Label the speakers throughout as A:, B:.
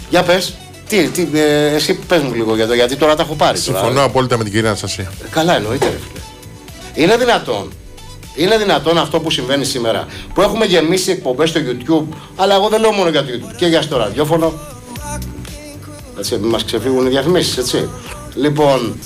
A: Για πες. Εσύ πες μου λίγο για το, γιατί τώρα τα έχω πάρει.
B: Συμφωνώ απόλυτα με την κυρία Αναστασία.
A: Καλά εννοείται ρε φίλε. Είναι δυνατόν αυτό που συμβαίνει σήμερα, που έχουμε γεμίσει εκπομπές στο YouTube, αλλά εγώ δεν λέω μόνο για το YouTube, και για στο ραδιόφωνο. Έτσι, μην μας ξεφύγουν οι διαφημίσεις, έτσι. Λοιπόν,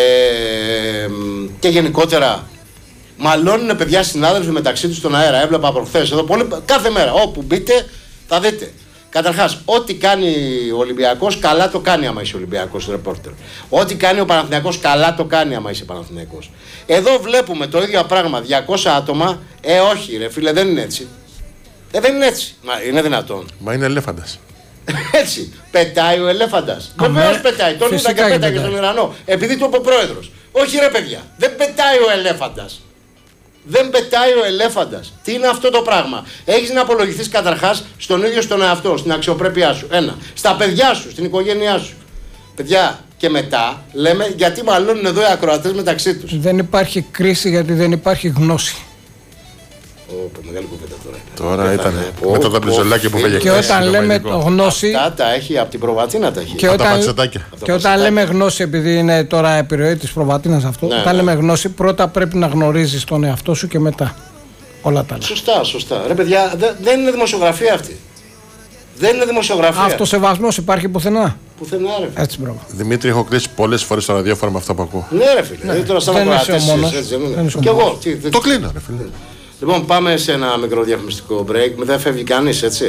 A: και γενικότερα μαλώνουν παιδιά συνάδελφοι μεταξύ τους στον αέρα. Έβλεπα προχθές εδώ κάθε μέρα, όπου μπείτε θα δείτε. Καταρχάς, ό,τι κάνει ο Ολυμπιακός, καλά το κάνει άμα είσαι Ολυμπιακός ρεπόρτερ. Ό,τι κάνει ο Παναθηναϊκός, καλά το κάνει άμα είσαι Παναθηναϊκός. Εδώ βλέπουμε το ίδιο πράγμα, 200 άτομα. Όχι ρε φίλε, δεν είναι έτσι. Δεν είναι έτσι. Μα είναι δυνατόν.
B: Μα είναι ελέφαντας.
A: Έτσι. Πετάει ο ελέφαντας. Βεβαίως πετάει. Τον είδα και πέταγε στον ουρανό. Επειδή το είπε ο πρόεδρος. Όχι ρε παιδιά, δεν πετάει ο ελέφαντας. Δεν πετάει ο ελέφαντας. Τι είναι αυτό το πράγμα? Έχεις να απολογηθείς καταρχάς στον ίδιο στον εαυτό, στην αξιοπρέπειά σου. Ένα. Στα παιδιά σου, στην οικογένειά σου. Παιδιά, και μετά λέμε γιατί μαλώνουν εδώ οι ακροατές μεταξύ τους.
C: Δεν υπάρχει κρίση γιατί δεν υπάρχει γνώση.
A: Μεγάλη κουβέντα τώρα.
B: Τώρα ήταν μετά τα μπλουζολάκια που πήγε.
C: Και όταν λέμε γνώση.
A: Αυτά τα έχει από την Προβατίνα τα έχει.
C: Και όταν λέμε γνώση, επειδή είναι τώρα επιρροή της Προβατίνας αυτό, όταν λέμε γνώση, πρώτα πρέπει να γνωρίζεις τον εαυτό σου και μετά όλα τα άλλα.
A: Σωστά. Ρε παιδιά, δεν είναι δημοσιογραφία αυτή. Δεν είναι δημοσιογραφία.
C: Αυτοσεβασμός υπάρχει πουθενά.
A: Πουθενά, ρε φίλε.
C: Έτσι, μπράβο.
B: Δημήτρη, έχω κλείσει πολλές φορές στο ραδιόφωνο με αυτά που ακούω.
A: Ναι, ρε φίλε. Ναι. Τώρα σαν ακροατές. Και εγώ.
B: Το κλείνω, ρε φίλε.
A: Λοιπόν, πάμε σε ένα μικρό διαφημιστικό break. Δεν φεύγει κανείς, έτσι.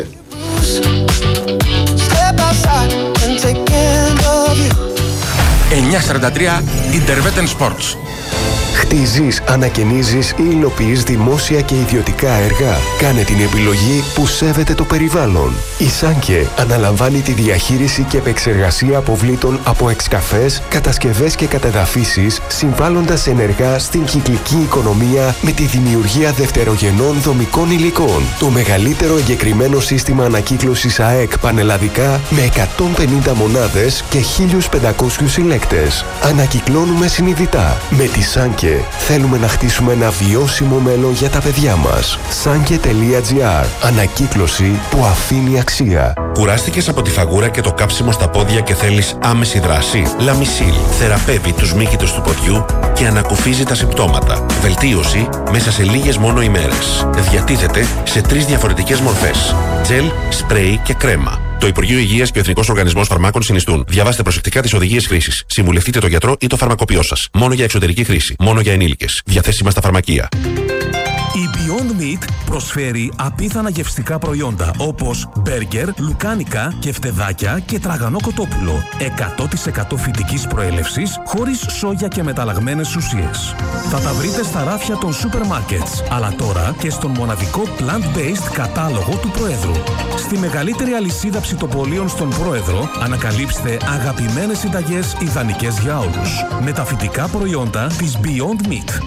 D: 943 Interveten Sports.
E: Χτίζεις, ανακαινίζεις ή υλοποιείς δημόσια και ιδιωτικά έργα. Κάνε την επιλογή που σέβεται το περιβάλλον. Η Σάνκε αναλαμβάνει τη διαχείριση και επεξεργασία αποβλήτων από εξκαφές, κατασκευές και κατεδαφίσεις, συμβάλλοντας ενεργά στην κυκλική οικονομία με τη δημιουργία δευτερογενών δομικών υλικών. Το μεγαλύτερο εγκεκριμένο σύστημα ανακύκλωσης ΑΕΚ πανελλαδικά με 150 μονάδες και 1.500 συλλέκτες. Ανακυκλώνουμε συνειδητά. Με τη Σάνκε θέλουμε να χτίσουμε ένα βιώσιμο μέλλον για τα παιδιά μας. Sanke.gr. Ανακύκλωση που αφήνει αξία.
D: Κουράστηκες από τη φαγούρα και το κάψιμο στα πόδια και θέλεις άμεση δράση? Λαμισίλ θεραπεύει τους μύκητους του ποδιού και ανακουφίζει τα συμπτώματα. Βελτίωση μέσα σε λίγες μόνο ημέρες. Διατίθεται σε 3 διαφορετικές μορφές: τζελ, σπρέι και κρέμα. Το Υπουργείο Υγείας και ο Εθνικός Οργανισμός Φαρμάκων συνιστούν. Διαβάστε προσεκτικά τις οδηγίες χρήσης. Συμβουλευτείτε τον γιατρό ή το φαρμακοποιό σας. Μόνο για εξωτερική χρήση. Μόνο για ενήλικες. Διαθέσιμα στα φαρμακεία.
F: Η Beyond Meat προσφέρει απίθανα γευστικά προϊόντα όπως μπέργκερ, λουκάνικα, κεφτεδάκια και τραγανό κοτόπουλο. 100% φυτικής προέλευσης, χωρίς σόγια και μεταλλαγμένες ουσίες. Θα τα βρείτε στα ράφια των σούπερ μάρκετς, αλλά τώρα και στον μοναδικό plant-based κατάλογο του Προέδρου. Στη μεγαλύτερη αλυσίδα ψητοπολίων στον Πρόεδρο ανακαλύψτε αγαπημένες συνταγές ιδανικές για όλους. Με τα φυτικά προϊόντα της Beyond Meat.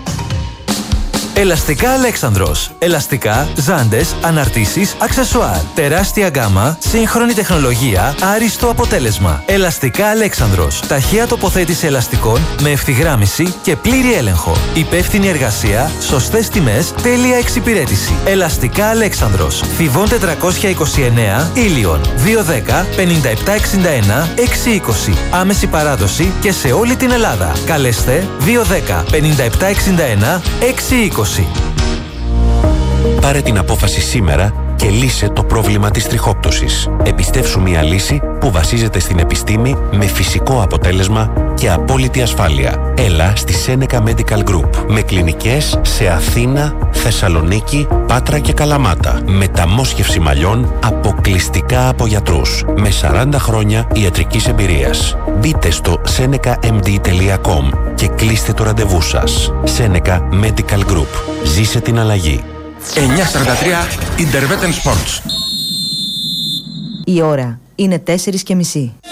G: Ελαστικά Αλέξανδρος. Ελαστικά, ζάντες, αναρτήσεις, αξεσουάρ. Τεράστια γκάμα, σύγχρονη τεχνολογία, άριστο αποτέλεσμα. Ελαστικά Αλέξανδρος. Ταχεία τοποθέτηση ελαστικών με ευθυγράμμιση και πλήρη έλεγχο. Υπεύθυνη εργασία, σωστές τιμές, τέλεια εξυπηρέτηση. Ελαστικά Αλέξανδρος. Θηβών 429, Ήλιον. 210 5761 620. Άμεση παράδοση και σε όλη την Ελλάδα. Καλέστε 210 5761 620.
D: Πάρε την απόφαση σήμερα και λύσε το πρόβλημα της τριχόπτωσης. Επιστεύσου μια λύση που βασίζεται στην επιστήμη με φυσικό αποτέλεσμα και απόλυτη ασφάλεια. Έλα στη Seneca Medical Group με κλινικές σε Αθήνα, Θεσσαλονίκη, Πάτρα και Καλαμάτα. Μεταμόσχευση μαλλιών αποκλειστικά από γιατρούς. Με 40 χρόνια ιατρικής εμπειρίας. Μπείτε στο senecamd.com και κλείστε το ραντεβού σας. Seneca Medical Group. Ζήσε την αλλαγή.
F: 943 Interveten Sports.
H: Η ώρα είναι 4:30.